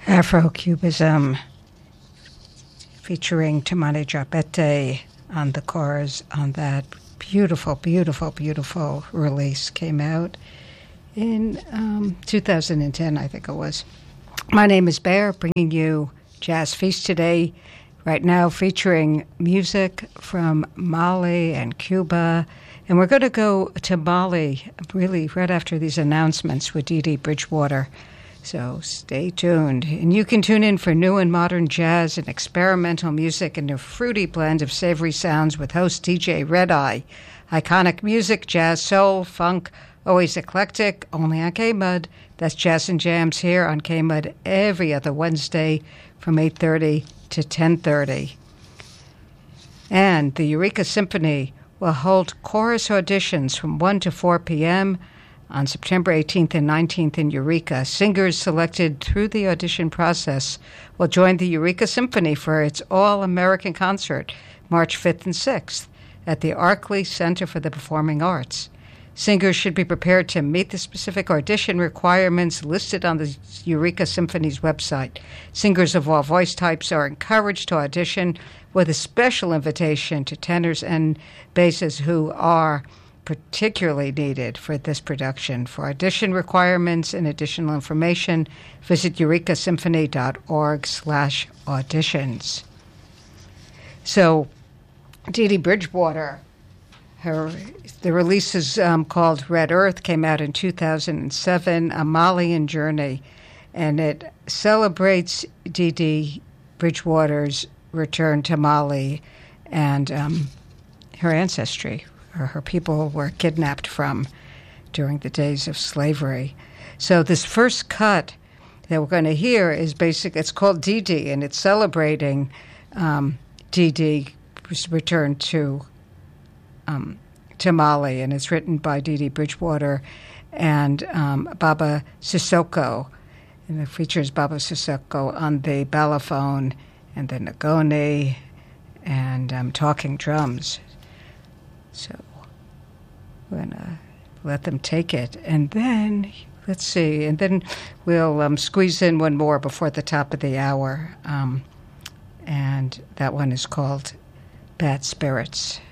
Afro-Cubism, featuring Tamani Jabete on the chorus on that beautiful, beautiful, beautiful release. Came out in 2010, I think it was. My name is Bear, bringing you Jazz Feast today, right now featuring music from Mali and Cuba. And we're going to go to Mali really right after these announcements with Dee Dee Bridgewater. So stay tuned. And you can tune in for new and modern jazz and experimental music and a fruity blend of savory sounds with host DJ Red Eye. Iconic music, jazz, soul, funk, always eclectic, only on K-Mud. That's Jazz and Jams here on K-Mud every other Wednesday from 8:30 to 10:30. And the Eureka Symphony will hold chorus auditions from 1 to 4 p.m. on September 18th and 19th in Eureka. Singers selected through the audition process will join the Eureka Symphony for its All-American concert March 5th and 6th at the Arkley Center for the Performing Arts. Singers should be prepared to meet the specific audition requirements listed on the Eureka Symphony's website. Singers of all voice types are encouraged to audition with a special invitation to tenors and basses who are particularly needed for this production. For audition requirements and additional information, visit eurekasymphony.org/auditions. So, Dee Dee Bridgewater, the release is called Red Earth, came out in 2007, A Malian Journey, and it celebrates Dee Dee Bridgewater's return to Mali and her ancestry, her people were kidnapped from during the days of slavery. So this first cut that we're going to hear is it's called Dee Dee, and it's celebrating Dee Dee's return to Mali, and it's written by Dee Dee Bridgewater and Baba Sissoko, and it features Baba Sissoko on the balafon and the ngoni and talking drums. So we're going to let them take it. And then, let's see, and then we'll squeeze in one more before the top of the hour. And that one is called Bad Spirits.